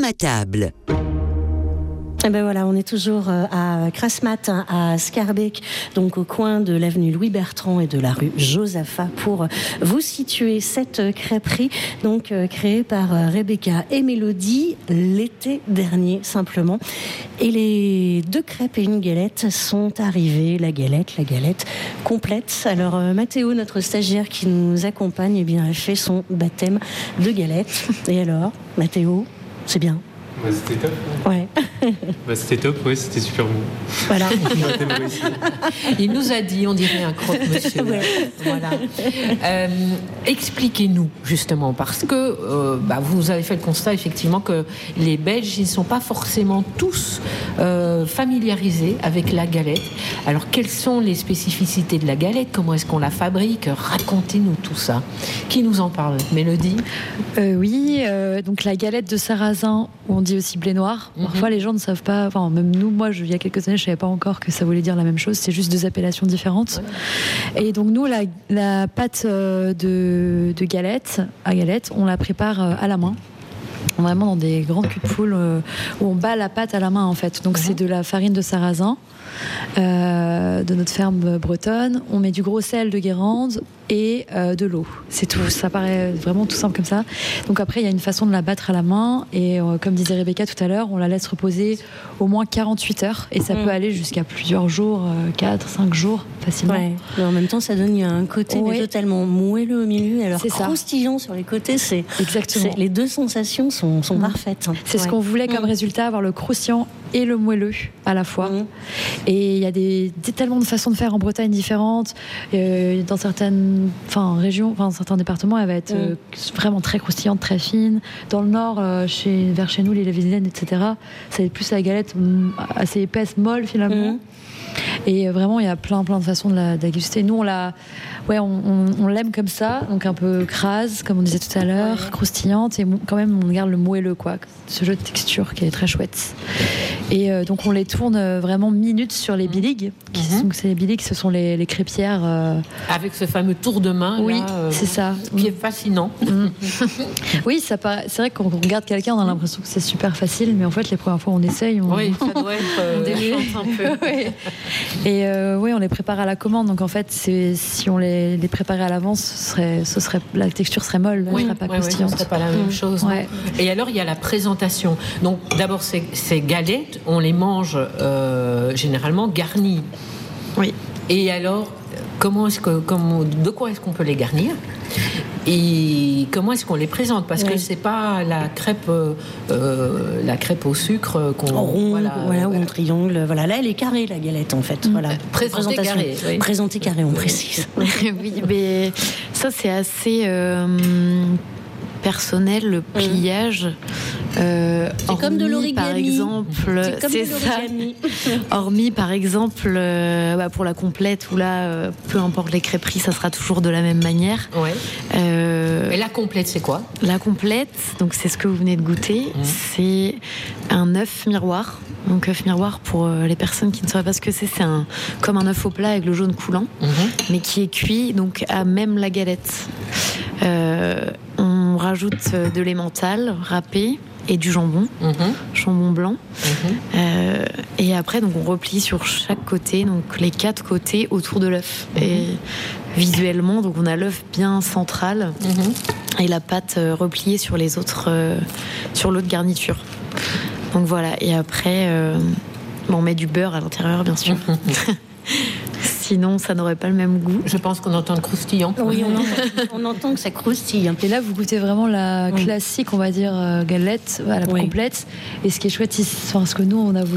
Programme à table. Et ben voilà, on est toujours à Crasmat, à Scarbeck, donc au coin de l'avenue Louis-Bertrand et de la rue Josaphat, pour vous situer cette crêperie, donc créée par Rebecca et Mélodie l'été dernier simplement. Et les 2 crêpes et une galette sont arrivées, la galette complète. Alors Mathéo, notre stagiaire qui nous accompagne, eh bien, a fait son baptême de galette. Et alors, Mathéo, c'est bien? Bah, c'était top. Ouais. Bah, c'était top, ouais, c'était super bon. Voilà. Il nous a dit, on dirait un croque-monsieur. Ouais. Voilà. Expliquez-nous, justement, parce que vous avez fait le constat, effectivement, que les Belges, ils ne sont pas forcément tous familiarisés avec la galette. Alors, quelles sont les spécificités de la galette? Comment est-ce qu'on la fabrique? Racontez-nous tout ça. Qui nous en parle? Mélodie? Oui, donc la galette de sarrasin, où on dit aussi blé noir. Parfois, les gens ne savent pas, enfin, même nous, moi, il y a quelques années, je ne savais pas encore que ça voulait dire la même chose. C'est juste 2 appellations différentes. Ouais. Et donc, nous, la pâte de galette, à galette, on la prépare à la main. Vraiment dans des grandes culs de poule où on bat la pâte à la main, en fait. Donc, c'est de la farine de sarrasin. De notre ferme bretonne, on met du gros sel de Guérande et de l'eau, c'est tout. Ça paraît vraiment tout simple comme ça. Donc après il y a une façon de la battre à la main et comme disait Rebecca tout à l'heure, on la laisse reposer au moins 48 heures et ça peut aller jusqu'à plusieurs jours, 4-5 jours facilement. Ouais. Mais en même temps ça donne un côté mais totalement moelleux au milieu et alors c'est croustillant sur les côtés. C'est exactement. Les 2 sensations sont parfaites. C'est ce qu'on voulait comme résultat, avoir le croustillant et le moelleux à la fois. Et il y a tellement de façons de faire en Bretagne différentes. Dans certaines régions, certains départements, elle va être vraiment très croustillante, très fine. Dans le nord, vers chez nous, l'île-et-Vilaine, etc., ça va être plus la galette assez épaisse, molle finalement. Et vraiment, il y a plein de façons de la déguster. Nous, on l'aime comme ça, donc un peu crase, comme on disait tout à l'heure, croustillante, et quand même, on garde le moelleux, quoi. Ce jeu de texture qui est très chouette. Et donc, on les tourne vraiment minutes sur les biligs. Les biligs, ce sont les crêpières. Avec ce fameux tour de main. Oui, là, c'est ça. Qui est fascinant. Oui, c'est vrai que quand on regarde quelqu'un, on a l'impression que c'est super facile, mais en fait, les premières fois, on essaye. Oui, ça doit être. On déchante un peu. Oui. Et on les prépare à la commande. Donc en fait, si on les préparait à l'avance, la texture serait molle, elle serait pas croustillante. Ce serait pas la même chose. Ouais. Et alors, il y a la présentation. Donc d'abord, ces galettes, on les mange généralement garnies. Oui. Et alors, de quoi est-ce qu'on peut les garnir? Et comment est-ce qu'on les présente? Parce que c'est pas la crêpe au sucre qu'on en rond, ou en triangle. Voilà, là elle est carrée la galette en fait. Voilà. Présentée carrée, on précise. Oui, mais ça c'est assez personnel, le pliage. C'est comme de l'origami. Par exemple, c'est ça. Hormis, par exemple, pour la complète, où là, peu importe les crêperies, ça sera toujours de la même manière. Ouais. Et la complète, c'est quoi? La complète, donc c'est ce que vous venez de goûter, c'est un œuf miroir. Donc œuf miroir, pour les personnes qui ne sauraient pas ce que c'est comme un œuf au plat avec le jaune coulant, mais qui est cuit donc à même la galette. On rajoute de l'emmental râpé et du jambon, jambon blanc. Et après, donc, on replie sur chaque côté, donc les 4 côtés autour de l'œuf. Et visuellement, donc on a l'œuf bien central et la pâte repliée sur les autres, sur l'autre garniture. Donc voilà. Et après, on met du beurre à l'intérieur, bien sûr. Sinon, ça n'aurait pas le même goût. Je pense qu'on entend le croustillant. Oui, on entend que ça croustille. Et là, vous goûtez vraiment la classique, on va dire, galette, la complète. Et ce qui est chouette, c'est ce que nous, on a voulu